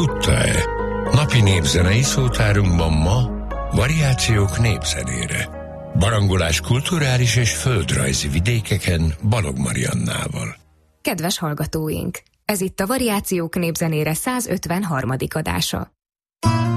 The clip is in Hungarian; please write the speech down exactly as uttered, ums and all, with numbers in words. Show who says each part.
Speaker 1: Tudta-e? Napi népzenei szótárunkban ma variációk népzenére. Barangolás kulturális és földrajzi vidékeken Balog Mariannával.
Speaker 2: Kedves hallgatóink! Ez itt a Variációk népzenére százötvenharmadik adása.